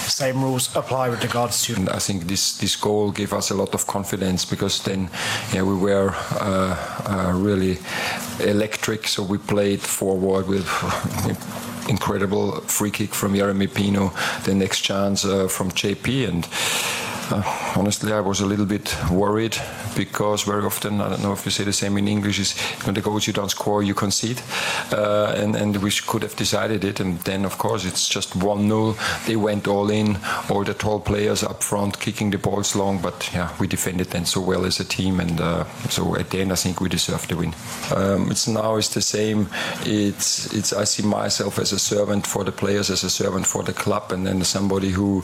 same rules apply with regards to. I think this goal gave us a lot of confidence, because then we were really electric. So we played forward with incredible free kick from Jeremy Pino, the next chance from JP, and honestly, I was a little bit worried, because very often, I don't know if you say the same in English, is when the goals you don't score, you concede, and we could have decided it, and then of course it's just 1-0. They went all in, all the tall players up front kicking the balls long, but we defended then so well as a team, and so at the end I think we deserved the win. It's the same. It's I see myself as a servant for the players, as a servant for the club, and then somebody who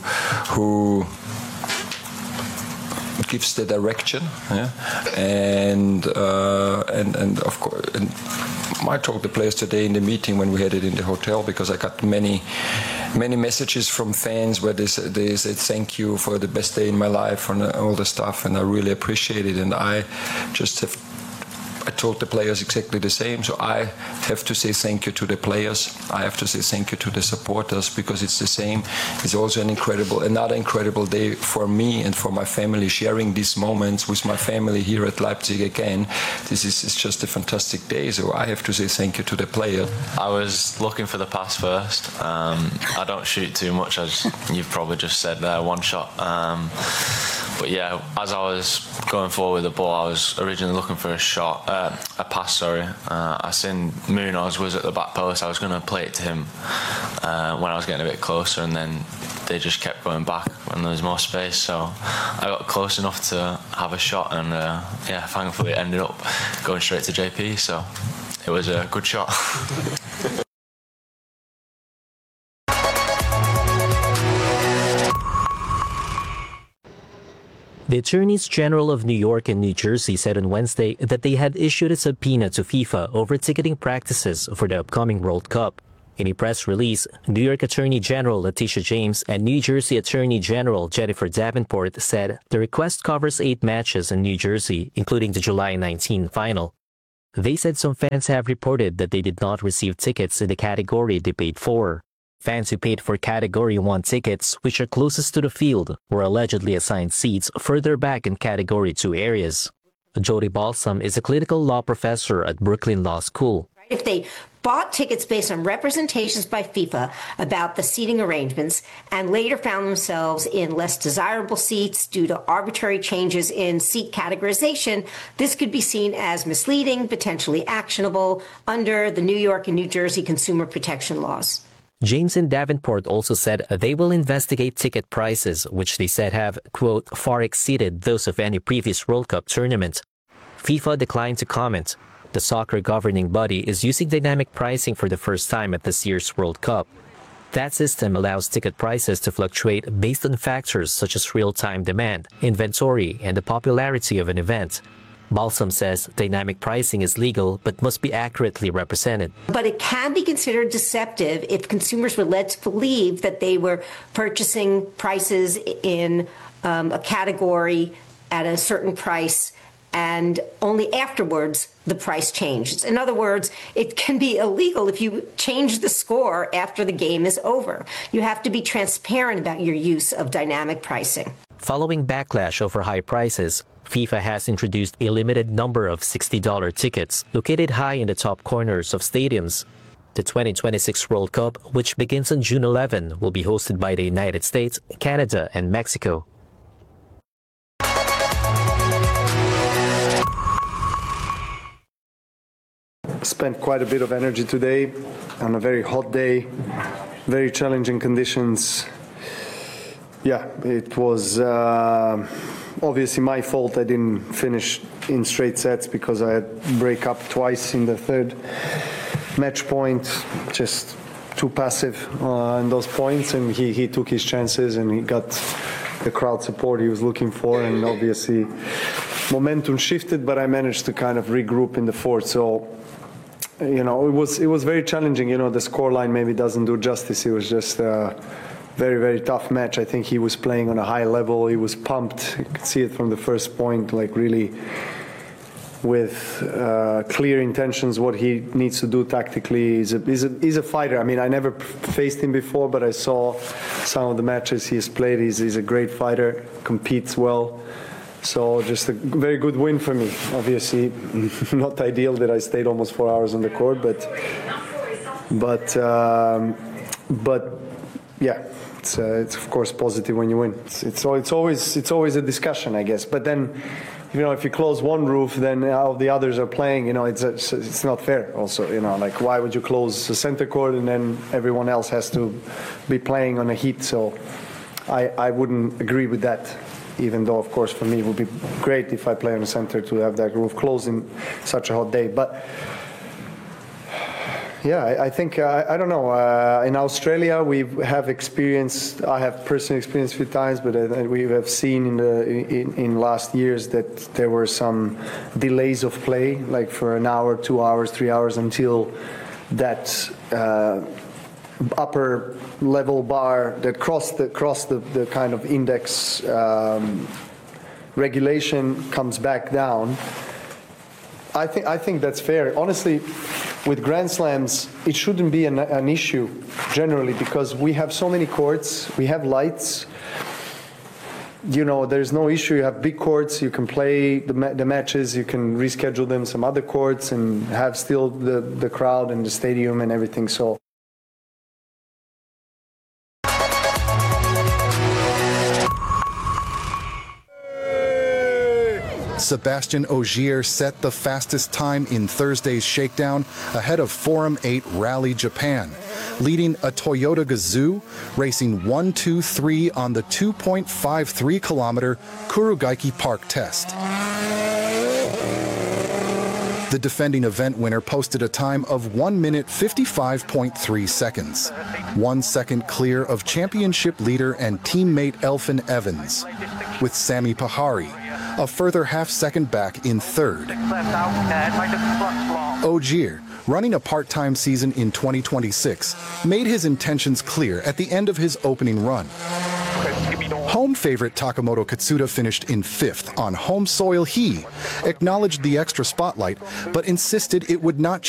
gives the direction, and of course, and I told the players today in the meeting when we had it in the hotel, because I got many messages from fans where they said thank you for the best day in my life and all the stuff, and I really appreciate it, and I told the players exactly the same. So I have to say thank you to the players. I have to say thank you to the supporters, because it's the same. It's also another incredible day for me and for my family, sharing these moments with my family here at Leipzig again. It's just a fantastic day. So I have to say thank you to the players. I was looking for the pass first. I don't shoot too much, as you've probably just said there, one shot. But yeah, as I was going forward with the ball, I was originally looking for a pass. I seen Munoz was at the back post. I was going to play it to him when I was getting a bit closer, and then they just kept going back when there was more space. So I got close enough to have a shot, and thankfully it ended up going straight to JP. So it was a good shot. The Attorneys General of New York and New Jersey said on Wednesday that they had issued a subpoena to FIFA over ticketing practices for the upcoming World Cup. In a press release, New York Attorney General Letitia James and New Jersey Attorney General Jennifer Davenport said the request covers 8 matches in New Jersey, including the July 19 final. They said some fans have reported that they did not receive tickets in the category they paid for. Fans who paid for Category 1 tickets, which are closest to the field, were allegedly assigned seats further back in Category 2 areas. Jody Balsam is a clinical law professor at Brooklyn Law School. If they bought tickets based on representations by FIFA about the seating arrangements and later found themselves in less desirable seats due to arbitrary changes in seat categorization, this could be seen as misleading, potentially actionable under the New York and New Jersey consumer protection laws. James and Davenport also said they will investigate ticket prices, which they said have, quote, far exceeded those of any previous World Cup tournament. FIFA declined to comment. The soccer governing body is using dynamic pricing for the first time at this year's World Cup. That system allows ticket prices to fluctuate based on factors such as real-time demand, inventory, and the popularity of an event. Balsam says dynamic pricing is legal but must be accurately represented. But it can be considered deceptive if consumers were led to believe that they were purchasing prices in a category at a certain price, and only afterwards the price changes. In other words, it can be illegal if you change the score after the game is over. You have to be transparent about your use of dynamic pricing. Following backlash over high prices, FIFA has introduced a limited number of $60 tickets located high in the top corners of stadiums. The 2026 World Cup, which begins on June 11, will be hosted by the United States, Canada, and Mexico. Spent quite a bit of energy today on a very hot day, very challenging conditions. Yeah, it was obviously my fault. I didn't finish in straight sets because I had break up twice in the third match point, just too passive on those points, and he took his chances and he got the crowd support he was looking for, and obviously momentum shifted, but I managed to kind of regroup in the fourth. So it was very challenging. The scoreline maybe doesn't do justice. It was just very, very tough match. I think he was playing on a high level. He was pumped. You could see it from the first point, like really with clear intentions, what he needs to do tactically. He's a fighter. I mean, I never faced him before, but I saw some of the matches he's played. He's a great fighter, competes well. So just a very good win for me. Obviously, not ideal that I stayed almost 4 hours on the court, but yeah, it's of course positive when you win. It's always a discussion, I guess. But then, you know, if you close one roof, then all the others are playing. You know, it's not fair. Also, you know, like why would you close the center court and then everyone else has to be playing on a heat? So I wouldn't agree with that. Even though, of course, for me it would be great if I play on the center to have that roof closed in such a hot day. But yeah, I think I don't know. In Australia, we have experienced. I have personally experienced a few times, but we have seen in last years that there were some delays of play, like for an hour, 2 hours, 3 hours, until that upper level bar that crossed the kind of index regulation comes back down. I think that's fair. Honestly, with Grand Slams, it shouldn't be an issue generally because we have so many courts, we have lights. You know, there's no issue. You have big courts, you can play the matches, you can reschedule them some other courts and have still the crowd and the stadium and everything. So. Sebastian Ogier set the fastest time in Thursday's shakedown ahead of Forum 8 Rally Japan, leading a Toyota Gazoo, racing 1-2-3 on the 2.53-kilometer Kurugaiki Park test. The defending event winner posted a time of 1 minute 55.3 seconds, 1 second clear of championship leader and teammate Elfyn Evans, with Sami Pahari a further half-second back in third. Ogier, running a part-time season in 2026, made his intentions clear at the end of his opening run. Home favorite Takamoto Katsuta finished in fifth on home soil. He acknowledged the extra spotlight, but insisted it would not